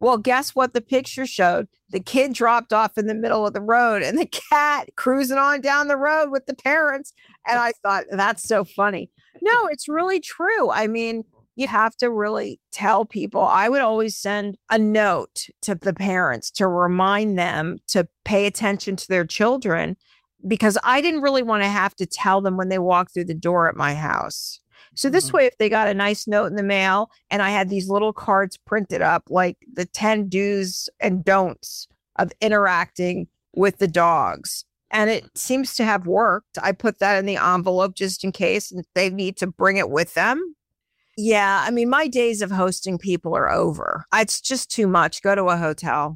Well, guess what the picture showed? The kid dropped off in the middle of the road and the cat cruising on down the road with the parents. And I thought, that's so funny. No, it's really true. I mean, you have to really tell people. I would always send a note to the parents to remind them to pay attention to their children, because I didn't really want to have to tell them when they walked through the door at my house. So this way, if they got a nice note in the mail and I had these little cards printed up, like the 10 do's and don'ts of interacting with the dogs, and it seems to have worked. I put that in the envelope just in case and they need to bring it with them. Yeah, I mean, my days of hosting people are over. It's just too much. Go to a hotel.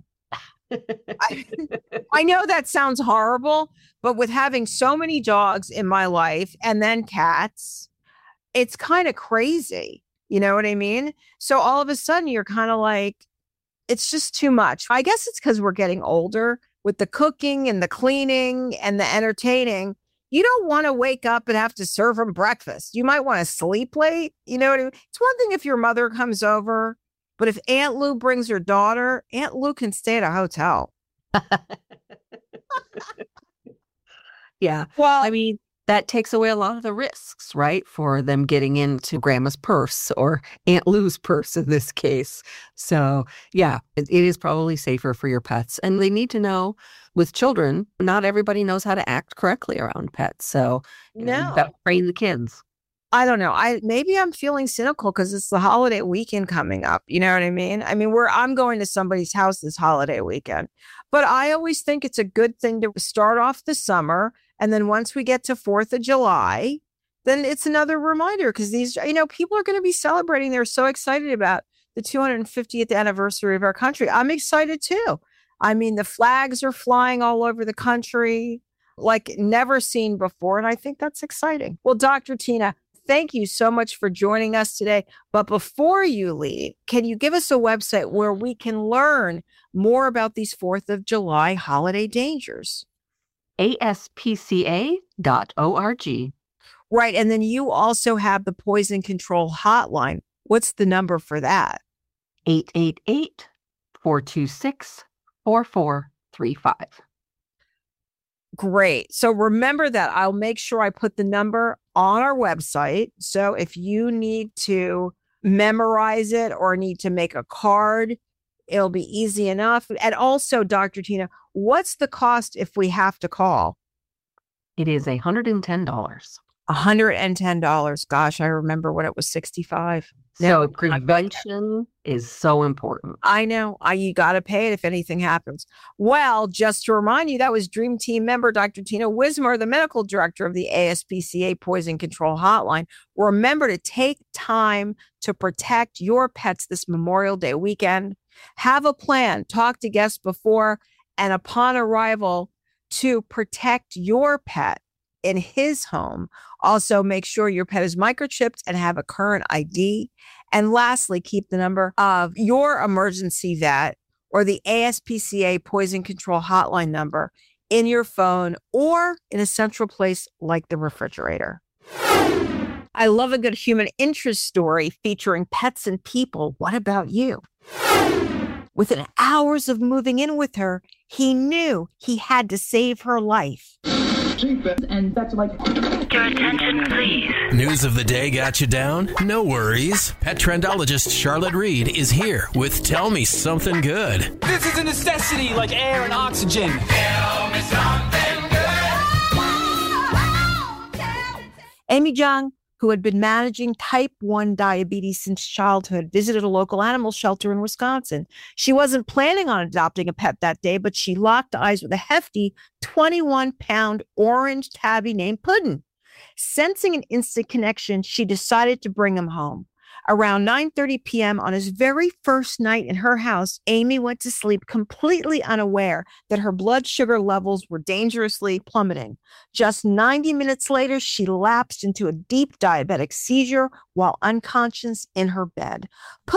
I know that sounds horrible, but with having so many dogs in my life and then cats, it's kind of crazy. You know what I mean? So all of a sudden you're kind of like, it's just too much. I guess it's because we're getting older with the cooking and the cleaning and the entertaining. You don't want to wake up and have to serve them breakfast. You might want to sleep late. You know what I mean? It's one thing if your mother comes over, but if Aunt Lou brings her daughter, Aunt Lou can stay at a hotel. Yeah. Well, I mean, that takes away a lot of the risks, right? For them getting into grandma's purse or Aunt Lou's purse in this case. So yeah, it is probably safer for your pets. And they need to know with children, not everybody knows how to act correctly around pets. So you gotta train the kids. I don't know. Maybe I'm feeling cynical because it's the holiday weekend coming up. You know what I mean? I mean, I'm going to somebody's house this holiday weekend, but I always think it's a good thing to start off the summer. And then once we get to 4th of July, then it's another reminder because these, people are going to be celebrating. They're so excited about the 250th anniversary of our country. I'm excited too. I mean, the flags are flying all over the country like never seen before. And I think that's exciting. Well, Dr. Tina, thank you so much for joining us today. But before you leave, can you give us a website where we can learn more about these 4th of July holiday dangers? ASPCA.org. Right. And then you also have the poison control hotline. What's the number for that? 888-426-4435. Great. So remember that. I'll make sure I put the number on our website. So if you need to memorize it or need to make a card, it'll be easy enough. And also, Dr. Tina, what's the cost if we have to call? It is $110. $110. Gosh, I remember when it was $65. So prevention is so important. I know. You got to pay it if anything happens. Well, just to remind you, that was Dream Team member Dr. Tina Wismer, the medical director of the ASPCA Poison Control Hotline. Remember to take time to protect your pets this Memorial Day weekend. Have a plan. Talk to guests before and upon arrival to protect your pet in his home. Also, make sure your pet is microchipped and have a current ID. And lastly, keep the number of your emergency vet or the ASPCA Poison Control Hotline number in your phone or in a central place like the refrigerator. I love a good human interest story featuring pets and people. What about you? Within hours of moving in with her, he knew he had to save her life. And that's like... Your attention, please. News of the day got you down? No worries. Pet trendologist Charlotte Reed is here with Tell Me Something Good. This is a necessity like air and oxygen. Tell me something good. Amy Jung, who had been managing type 1 diabetes since childhood, visited a local animal shelter in Wisconsin. She wasn't planning on adopting a pet that day, but she locked eyes with a hefty 21-pound orange tabby named Puddin'. Sensing an instant connection, she decided to bring him home. Around 9:30 p.m. on his very first night in her house, Amy went to sleep completely unaware that her blood sugar levels were dangerously plummeting. Just 90 minutes later, she lapsed into a deep diabetic seizure while unconscious in her bed. Puddin',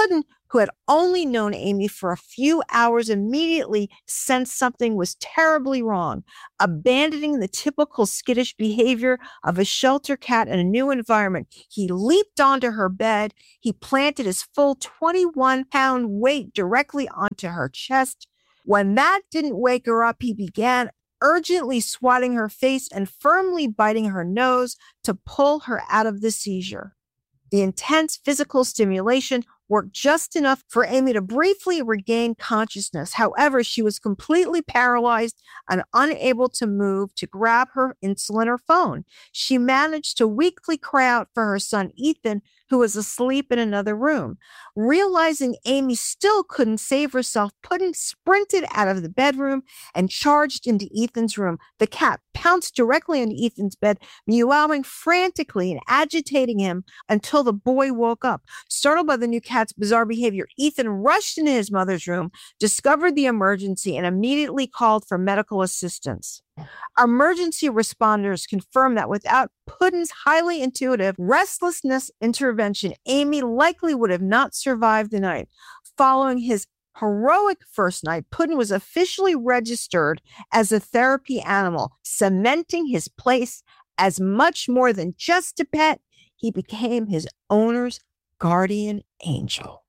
who had only known Amy for a few hours, immediately sensed something was terribly wrong. Abandoning the typical skittish behavior of a shelter cat in a new environment, he leaped onto her bed. He planted his full 21-pound weight directly onto her chest. When that didn't wake her up, he began urgently swatting her face and firmly biting her nose to pull her out of the seizure. The intense physical stimulation worked just enough for Amy to briefly regain consciousness. However, she was completely paralyzed and unable to move to grab her insulin or phone. She managed to weakly cry out for her son, Ethan, who was asleep in another room. Realizing Amy still couldn't save herself, Puddin sprinted out of the bedroom and charged into Ethan's room. The cat pounced directly on Ethan's bed, meowing frantically and agitating him until the boy woke up. Startled by the new cat's bizarre behavior, Ethan rushed into his mother's room, discovered the emergency, and immediately called for medical assistance. Emergency responders confirmed that without Puddin's highly intuitive restlessness intervention, Amy likely would have not survived the night. Following his heroic first night, Puddin was officially registered as a therapy animal, cementing his place as much more than just a pet. He became his owner's guardian angel.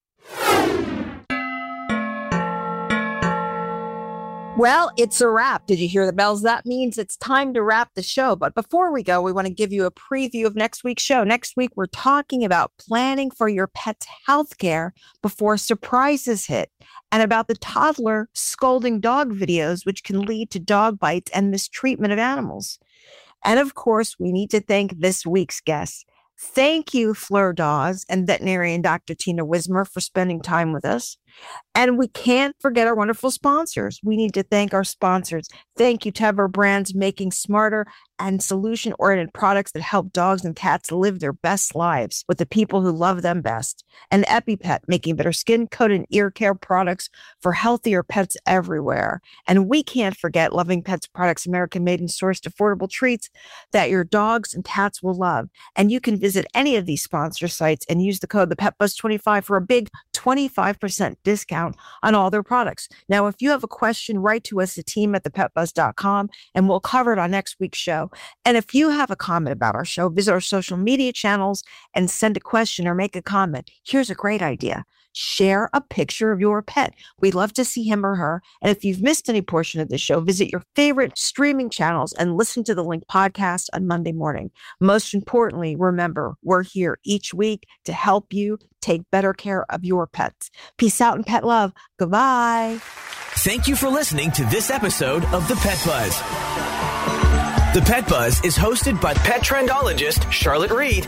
Well, it's a wrap. Did you hear the bells? That means it's time to wrap the show. But before we go, we want to give you a preview of next week's show. Next week, we're talking about planning for your pet's health care before surprises hit, and about the toddler scolding dog videos, which can lead to dog bites and mistreatment of animals. And of course, we need to thank this week's guests. Thank you, Fleur Dawes and veterinarian Dr. Tina Wismer, for spending time with us. And we can't forget our wonderful sponsors. We need to thank our sponsors. Thank you, Tevra Brands, making smarter and solution-oriented products that help dogs and cats live their best lives with the people who love them best. And EpiPet, making better skin, coat, and ear care products for healthier pets everywhere. And we can't forget Loving Pets Products, American-made and sourced affordable treats that your dogs and cats will love. And you can visit any of these sponsor sites and use the code ThePetBuzz25 for a big 25% discount on all their products. Now, if you have a question, write to us at team@thepetbuzz.com and we'll cover it on next week's show. And if you have a comment about our show, visit our social media channels and send a question or make a comment. Here's a great idea. Share a picture of your pet. We'd love to see him or her. And if you've missed any portion of the show, visit your favorite streaming channels and listen to the Link podcast on Monday morning. Most importantly, remember, we're here each week to help you take better care of your pets. Peace out and pet love. Goodbye. Thank you for listening to this episode of The Pet Buzz. The Pet Buzz is hosted by pet trendologist Charlotte Reed.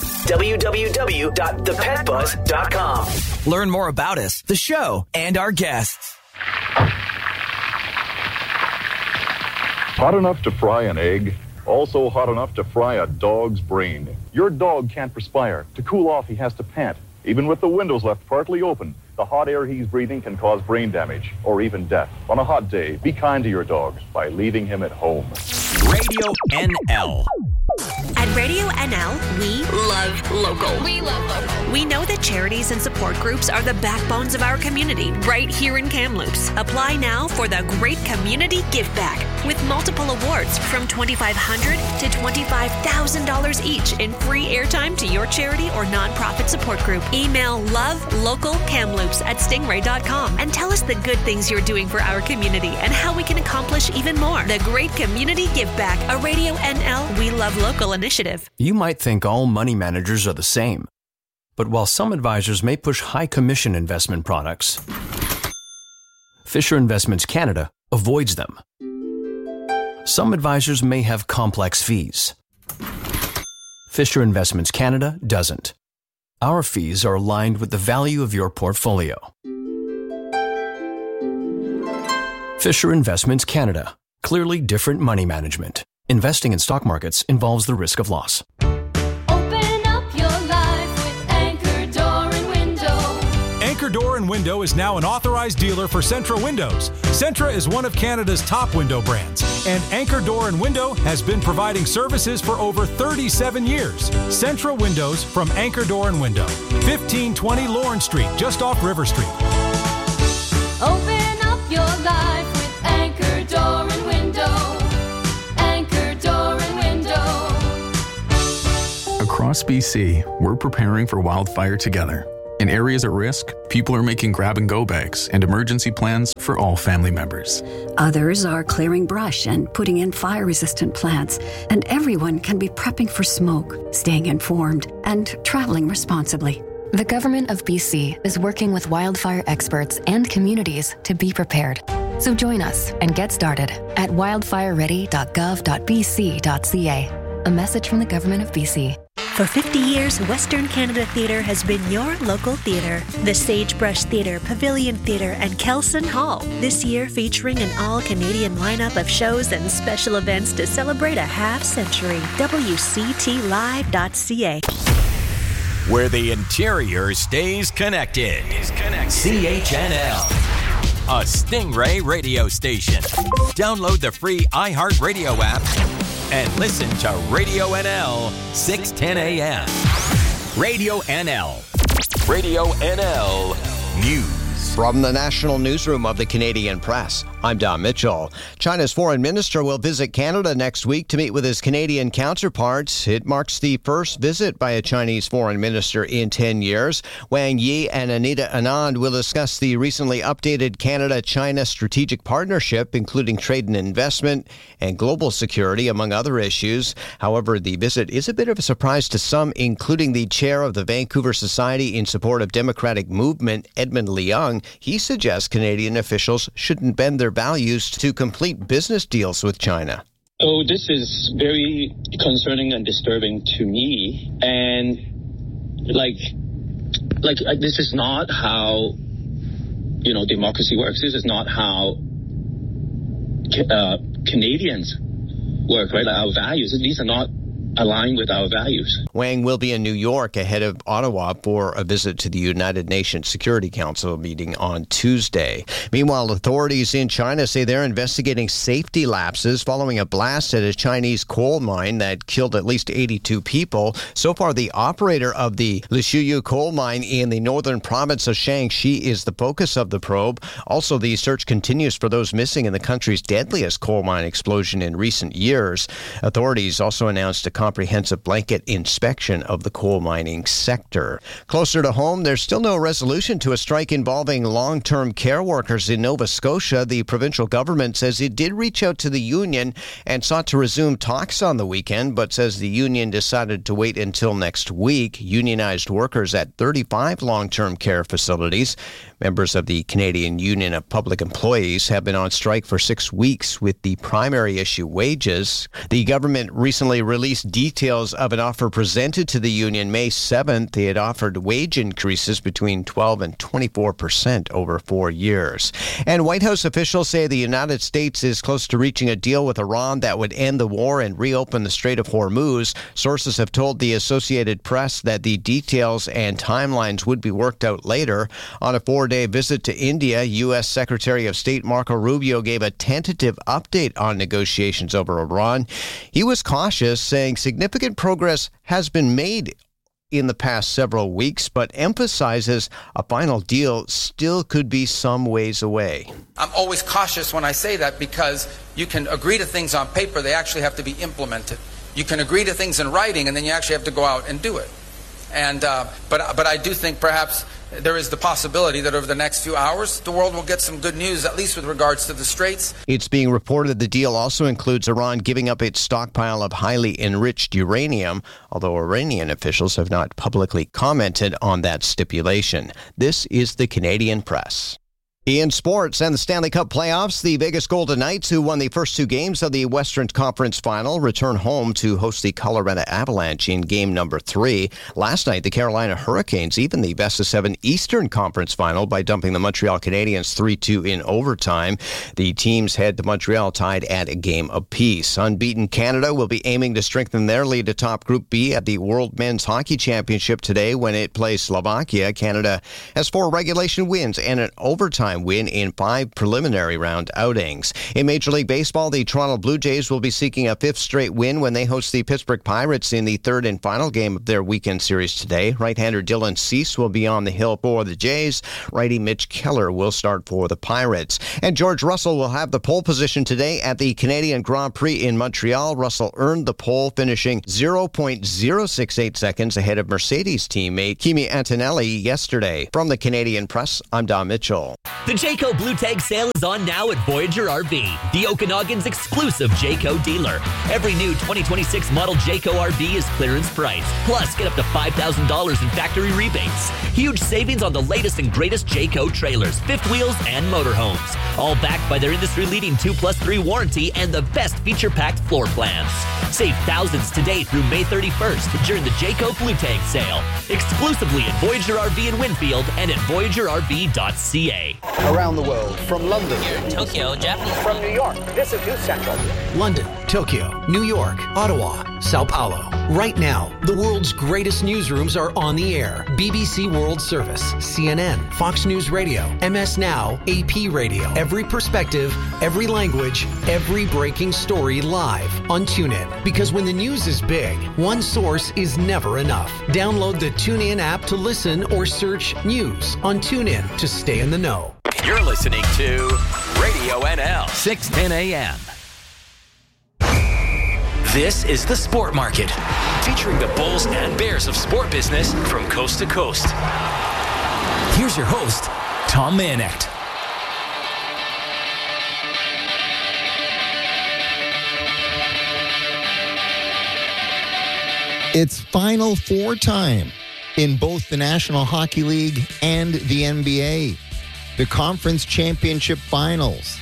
www.thepetbuzz.com. Learn more about us, the show, and our guests. Hot enough to fry an egg, also hot enough to fry a dog's brain. Your dog can't perspire. To cool off, he has to pant. Even with the windows left partly open, the hot air he's breathing can cause brain damage or even death. On a hot day, be kind to your dog by leaving him at home. Radio NL. At Radio NL, we love local. We love local. We know that charities and support groups are the backbones of our community right here in Kamloops. Apply now for the Great Community Give Back with multiple awards from $2,500 to $25,000 each in free airtime to your charity or nonprofit support group. Email lovelocalkamloops@stingray.com and tell us the good things you're doing for our community and how we can accomplish even more. The Great Community Give Back, a Radio NL We Love Local initiative. You might think all money managers are the same. But while some advisors may push high commission investment products, Fisher Investments Canada avoids them. Some advisors may have complex fees. Fisher Investments Canada doesn't. Our fees are aligned with the value of your portfolio. Fisher Investments Canada. Clearly different money management. Investing in stock markets involves the risk of loss. Open up your life with Anchor Door and Window. Anchor Door and & Window is now an authorized dealer for Centra Windows. Centra is one of Canada's top window brands, and Anchor Door & Window has been providing services for over 37 years. Centra Windows from Anchor Door & Window, 1520 Lawrence Street, just off River Street. Open up your life with Anchor Door & Window. Anchor Door & Window. Across BC, we're preparing for wildfire together. In areas at risk, people are making grab-and-go bags and emergency plans for all family members. Others are clearing brush and putting in fire-resistant plants. And everyone can be prepping for smoke, staying informed, and traveling responsibly. The Government of BC is working with wildfire experts and communities to be prepared. So join us and get started at wildfireready.gov.bc.ca. A message from the Government of BC. For 50 years, Western Canada Theatre has been your local theatre. The Sagebrush Theatre, Pavilion Theatre, and Kelson Hall. This year featuring an all-Canadian lineup of shows and special events to celebrate a half-century. WCTLive.ca. Where the interior stays connected. CHNL. A Stingray radio station. Download the free iHeartRadio app and listen to Radio NL 610 AM. Radio NL. Radio NL News. From the National Newsroom of the Canadian Press, I'm Don Mitchell. China's foreign minister will visit Canada next week to meet with his Canadian counterparts. It marks the first visit by a Chinese foreign minister in 10 years. Wang Yi and Anita Anand will discuss the recently updated Canada-China strategic partnership, including trade and investment and global security, among other issues. However, the visit is a bit of a surprise to some, including the chair of the Vancouver Society in Support of Democratic Movement, Edmund Leung. He suggests Canadian officials shouldn't bend their values to complete business deals with China. Oh, this is very concerning and disturbing to me. And this is not how, democracy works. This is not how Canadians work, right? Our values. These are not aligned with our values. Wang will be in New York ahead of Ottawa for a visit to the United Nations Security Council meeting on Tuesday. Meanwhile, authorities in China say they're investigating safety lapses following a blast at a Chinese coal mine that killed at least 82 people. So far, the operator of the Lishuyu coal mine in the northern province of Shaanxi is the focus of the probe. Also, the search continues for those missing in the country's deadliest coal mine explosion in recent years. Authorities also announced a comprehensive blanket inspection of the coal mining sector. Closer to home, there's still no resolution to a strike involving long-term care workers in Nova Scotia. The provincial government says it did reach out to the union and sought to resume talks on the weekend, but says the union decided to wait until next week. Unionized workers at 35 long-term care facilities, members of the Canadian Union of Public Employees, have been on strike for 6 weeks with the primary issue wages. The government recently released details of an offer presented to the union May 7th. They had offered wage increases between 12 and 24% over 4 years. And White House officials say the United States is close to reaching a deal with Iran that would end the war and reopen the Strait of Hormuz. Sources have told the Associated Press that the details and timelines would be worked out later. On a 4-day visit to India, U.S. Secretary of State Marco Rubio gave a tentative update on negotiations over Iran. He was cautious, saying significant progress has been made in the past several weeks, but emphasizes a final deal still could be some ways away. I'm always cautious when I say that because you can agree to things on paper, they actually have to be implemented. You can agree to things in writing, and then you actually have to go out and do it. And but I do think perhaps there is the possibility that over the next few hours, the world will get some good news, at least with regards to the Straits. It's being reported the deal also includes Iran giving up its stockpile of highly enriched uranium, although Iranian officials have not publicly commented on that stipulation. This is the Canadian Press. In sports and the Stanley Cup playoffs, the Vegas Golden Knights, who won the first two games of the Western Conference Final, return home to host the Colorado Avalanche in game number 3. Last night, the Carolina Hurricanes evened the best-of-7 Eastern Conference Final by dumping the Montreal Canadiens 3-2 in overtime. The teams head to Montreal tied at a game apiece. Unbeaten Canada will be aiming to strengthen their lead atop Group B at the World Men's Hockey Championship today when it plays Slovakia. Canada has 4 regulation wins and an overtime win in 5 preliminary round outings. In Major League Baseball, the Toronto Blue Jays will be seeking a 5th straight win when they host the Pittsburgh Pirates in the 3rd and final game of their weekend series today. Right-hander Dylan Cease will be on the hill for the Jays. Righty Mitch Keller will start for the Pirates. And George Russell will have the pole position today at the Canadian Grand Prix in Montreal. Russell earned the pole, finishing 0.068 seconds ahead of Mercedes teammate Kimi Antonelli yesterday. From the Canadian Press, I'm Don Mitchell. The Jayco Blue Tag sale is on now at Voyager RV, the Okanagan's exclusive Jayco dealer. Every new 2026 model Jayco RV is clearance price. Plus, get up to $5,000 in factory rebates. Huge savings on the latest and greatest Jayco trailers, fifth wheels, and motorhomes. All backed by their industry-leading 2+3 warranty and the best feature-packed floor plans. Save thousands today through May 31st during the Jayco Blue Tag sale. Exclusively at Voyager RV in Winfield and at VoyagerRV.ca. Around the world, from London, Tokyo, Japan, from New York, this is News Central. London, Tokyo, New York, Ottawa, Sao Paulo. Right now, the world's greatest newsrooms are on the air. BBC World Service, CNN, Fox News Radio, MS Now, AP Radio. Every perspective, every language, every breaking story live on TuneIn. Because when the news is big, one source is never enough. Download the TuneIn app to listen or search news on TuneIn to stay in the know. You're listening to Radio NL, 610 AM. This is The Sport Market, featuring the bulls and bears of sport business from coast to coast. Here's your host, Tom Manecht. It's Final Four time in both the National Hockey League and the NBA. The Conference Championship Finals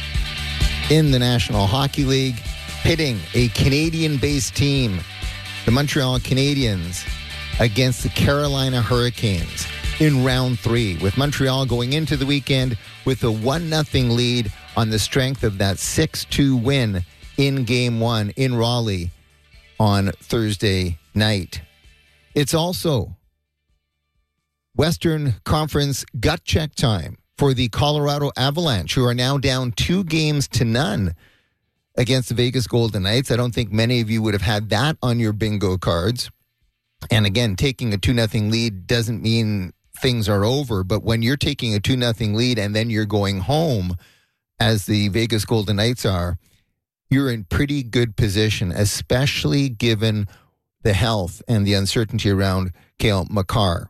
in the National Hockey League, pitting a Canadian-based team, the Montreal Canadiens, against the Carolina Hurricanes in round 3, with Montreal going into the weekend with a 1-0 lead on the strength of that 6-2 win in Game 1 in Raleigh on Thursday night. It's also Western Conference gut check time for the Colorado Avalanche, who are now down 2-0 against the Vegas Golden Knights. I don't think many of you would have had that on your bingo cards. And again, taking a 2-0 lead doesn't mean things are over, but when you're taking a 2-0 lead and then you're going home, as the Vegas Golden Knights are, you're in pretty good position, especially given the health and the uncertainty around Cale Makar.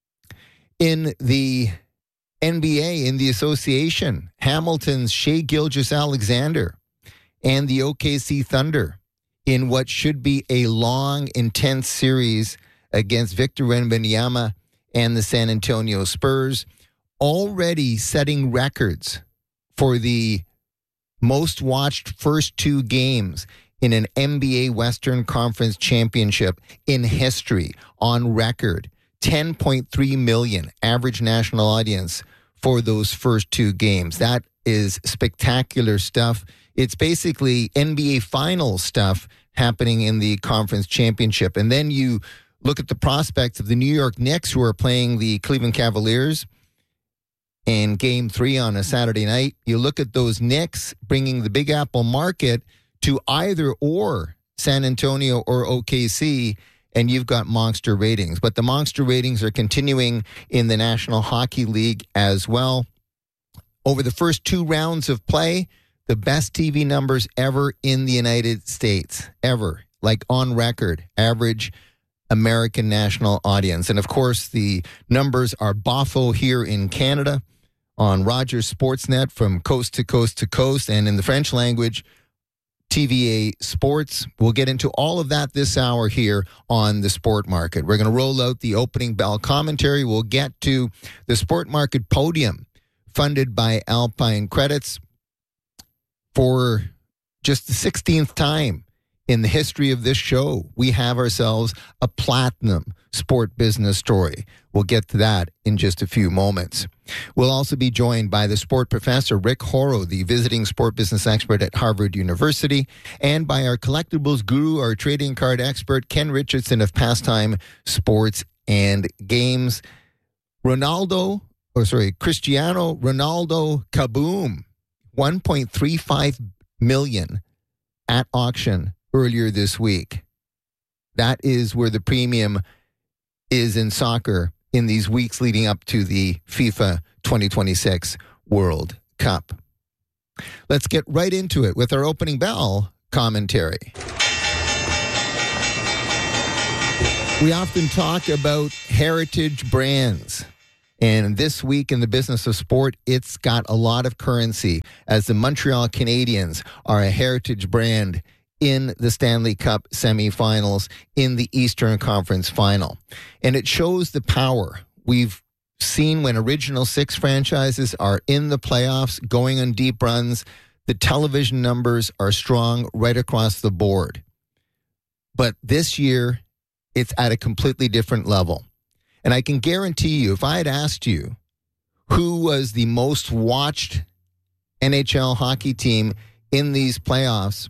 In the NBA, in the association, Hamilton's Shai Gilgeous-Alexander and the OKC Thunder in what should be a long, intense series against Victor Wembanyama and the San Antonio Spurs, already setting records for the most watched first 2 games in an NBA Western Conference Championship in history, on record. 10.3 million average national audience for those first 2 games. That is spectacular stuff. It's basically NBA Finals stuff happening in the conference championship. And then you look at the prospects of the New York Knicks, who are playing the Cleveland Cavaliers in Game 3 on a Saturday night. You look at those Knicks bringing the Big Apple market to either or San Antonio or OKC, and you've got monster ratings. But the monster ratings are continuing in the National Hockey League as well. Over the first 2 rounds of play, the best TV numbers ever in the United States, ever, like on record, average American national audience. And of course, the numbers are boffo here in Canada on Rogers Sportsnet from coast to coast to coast, and in the French language, TVA Sports. We'll get into all of that this hour here on the Sport Market. We're going to roll out the opening bell commentary. We'll get to the Sport Market podium funded by Alpine Credits. For just the 16th time in the history of this show, we have ourselves a platinum sport business story. We'll get to that in just a few moments. We'll also be joined by the sport professor, Rick Horo, the visiting sport business expert at Harvard University, and by our collectibles guru, our trading card expert, Ken Richardson of Pastime Sports and Games. Cristiano Ronaldo Kaboom, $1.35 million at auction earlier this week. That is where the premium is in soccer in these weeks leading up to the FIFA 2026 World Cup. Let's get right into it with our opening bell commentary. We often talk about heritage brands. And this week in the business of sport, it's got a lot of currency as the Montreal Canadiens are a heritage brand in the Stanley Cup semifinals in the Eastern Conference Final. And it shows the power we've seen when Original Six franchises are in the playoffs, going on deep runs. The television numbers are strong right across the board. But this year, it's at a completely different level. And I can guarantee you, if I had asked you who was the most watched NHL hockey team in these playoffs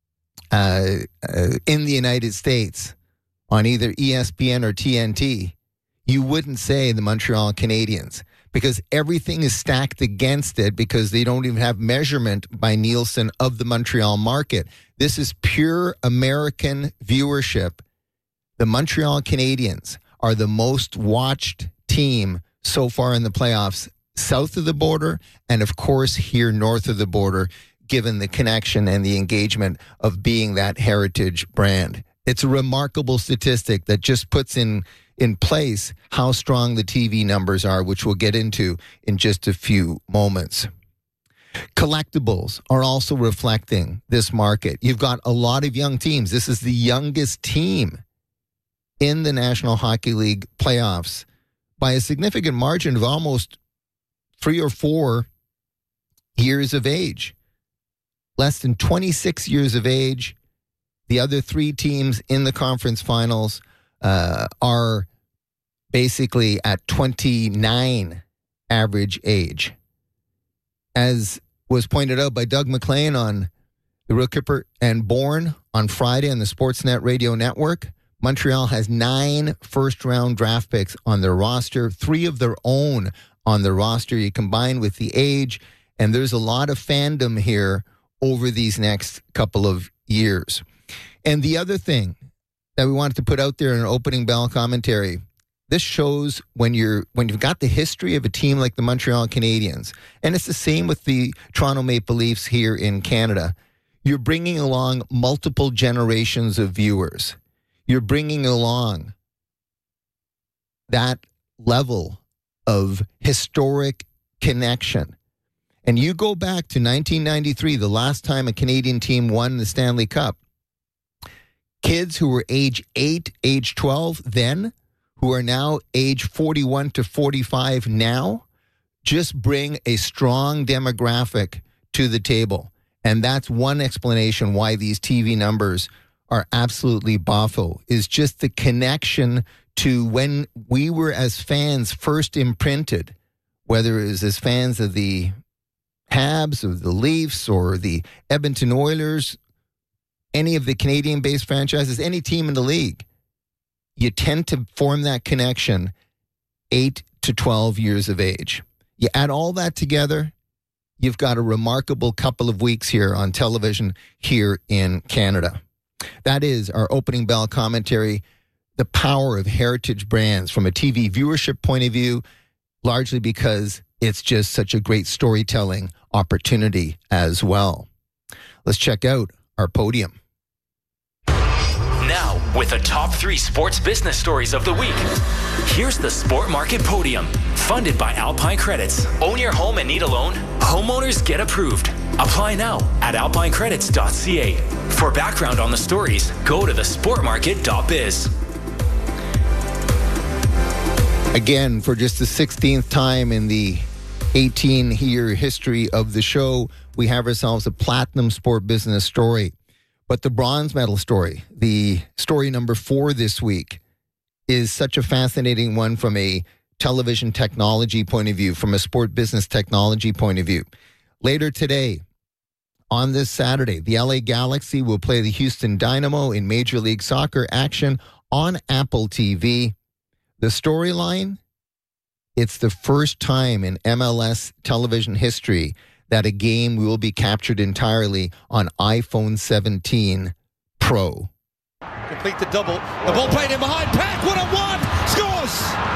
in the United States on either ESPN or TNT, you wouldn't say the Montreal Canadiens, because everything is stacked against it because they don't even have measurement by Nielsen of the Montreal market. This is pure American viewership. The Montreal Canadiens are the most watched team so far in the playoffs south of the border and, of course, here north of the border, given the connection and the engagement of being that heritage brand. It's a remarkable statistic that just puts in place how strong the TV numbers are, which we'll get into in just a few moments. Collectibles are also reflecting this market. You've got a lot of young teams. This is the youngest team in the National Hockey League playoffs by a significant margin of almost 3 or 4 years of age. Less than 26 years of age. The other 3 teams in the conference finals are basically at 29 average age. As was pointed out by Doug McLean on the Real Kipper and Bourne on Friday on the Sportsnet Radio Network, Montreal has 9 first-round draft picks on their roster, 3 of their own on their roster. You combine with the age, and there's a lot of fandom here over these next couple of years. And the other thing that we wanted to put out there in an opening bell commentary, this shows when you've got the history of a team like the Montreal Canadiens, and it's the same with the Toronto Maple Leafs here in Canada, you're bringing along multiple generations of viewers. You're bringing along that level of historic connection. And you go back to 1993, the last time a Canadian team won the Stanley Cup. Kids who were age 8, age 12 then, who are now age 41 to 45 now, just bring a strong demographic to the table. And that's one explanation why these TV numbers are absolutely boffo, is just the connection to when we were as fans first imprinted, whether it was as fans of the Habs, of the Leafs, or the Edmonton Oilers, any of the Canadian-based franchises, any team in the league. You tend to form that connection 8 to 12 years of age. You add all that together, you've got a remarkable couple of weeks here on television here in Canada. That is our opening bell commentary, the power of heritage brands from a TV viewership point of view, largely because it's just such a great storytelling opportunity as well. Let's check out our podium. Now, with the top 3 sports business stories of the week, here's the Sport Market Podium, funded by Alpine Credits. Own your home and need a loan? Homeowners get approved. Apply now at alpinecredits.ca. For background on the stories, go to thesportmarket.biz. Again, for just the 16th time in the 18-year history of the show, we have ourselves a platinum sport business story. But the bronze medal story, the story number 4 this week, is such a fascinating one from a television technology point of view, from a sport business technology point of view. Later today, on this Saturday, the LA Galaxy will play the Houston Dynamo in Major League Soccer action on Apple TV. The storyline, it's the first time in MLS television history that a game will be captured entirely on iPhone 17 Pro. Complete the double. The ball played in behind. Peck, 1-on-1, scores!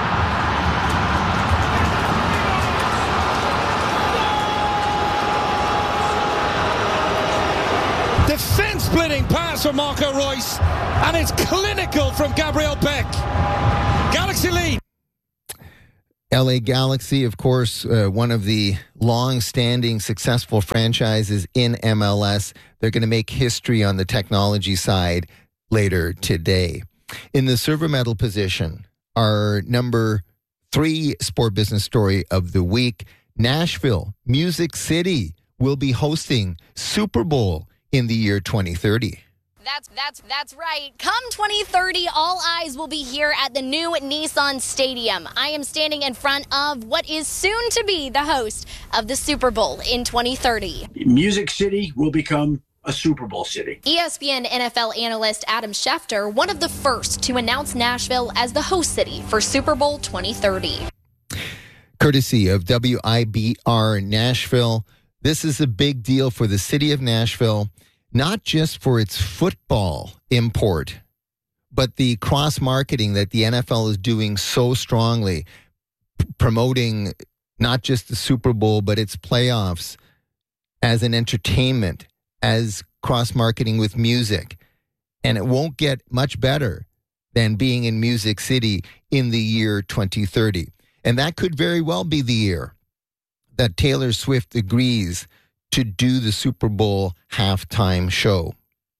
Defense-splitting pass from Marco Reus, and it's clinical from Gabriel Peck. Galaxy lead. LA Galaxy, of course, one of the long-standing successful franchises in MLS. They're going to make history on the technology side later today. In the silver medal position, our number 3 sport business story of the week, Nashville Music City will be hosting Super Bowl in the year 2030. That's right. Come 2030, all eyes will be here at the new Nissan Stadium. I am standing in front of what is soon to be the host of the Super Bowl in 2030. Music City will become a Super Bowl city. ESPN NFL analyst Adam Schefter, one of the first to announce Nashville as the host city for Super Bowl 2030. Courtesy of WIBR Nashville, this is a big deal for the city of Nashville, not just for its football import, but the cross-marketing that the NFL is doing so strongly, promoting not just the Super Bowl, but its playoffs as an entertainment, as cross-marketing with music. And it won't get much better than being in Music City in the year 2030. And that could very well be the year that Taylor Swift agrees to do the Super Bowl halftime show.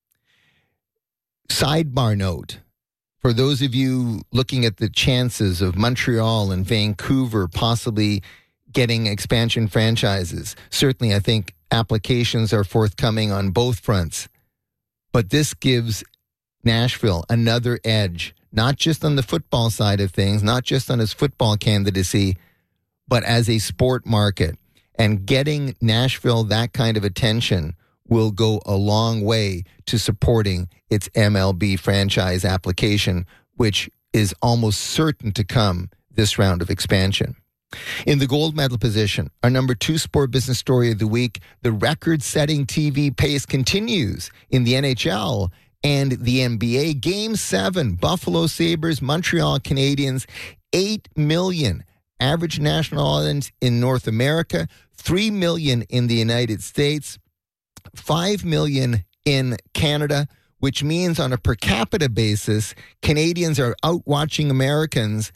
Sidebar note, for those of you looking at the chances of Montreal and Vancouver possibly getting expansion franchises, certainly I think applications are forthcoming on both fronts. But this gives Nashville another edge, not just on the football side of things, not just on its football candidacy, but as a sport market. And getting Nashville that kind of attention will go a long way to supporting its MLB franchise application, which is almost certain to come this round of expansion. In the gold medal position, our number 2 sport business story of the week, the record-setting TV pace continues in the NHL and the NBA. Game 7, Buffalo Sabres, Montreal Canadiens, 8 million average national audience in North America, 3 million in the United States, 5 million in Canada, which means on a per capita basis, Canadians are out-watching Americans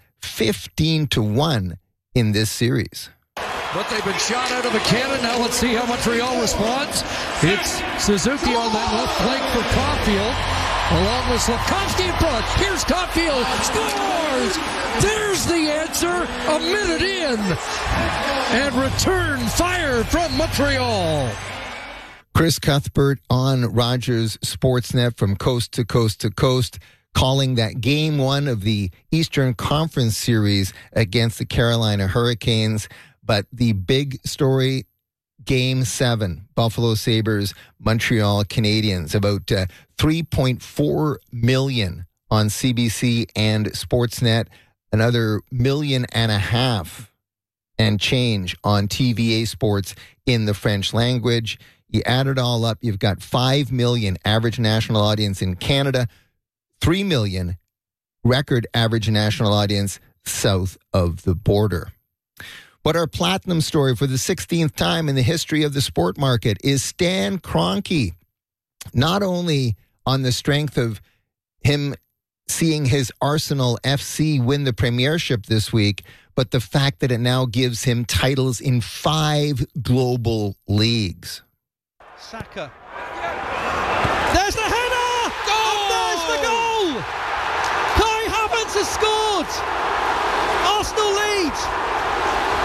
15-1 in this series. But they've been shot out of a cannon. Now let's see how Montreal responds. It's Suzuki on that left flank for Caulfield, along with Slafkovsky in front. Here's Caulfield, scores! There's the answer, a minute in. And return fire from Montreal. Chris Cuthbert on Rogers Sportsnet from coast to coast to coast, calling that game 1 of the Eastern Conference Series against the Carolina Hurricanes. But the big story, Game 7, Buffalo Sabres, Montreal Canadiens, about 3.4 million on CBC and Sportsnet, another 1.5 million and change on TVA Sports in the French language. You add it all up, you've got 5 million average national audience in Canada, 3 million record average national audience south of the border. But our platinum story for the 16th time in the history of the sport market is Stan Kroenke. Not only on the strength of him seeing his Arsenal FC win the premiership this week, but the fact that it now gives him titles in 5 global leagues. Saka. There's the header! Goal! There's the goal! Kai Havertz has scored! Arsenal lead!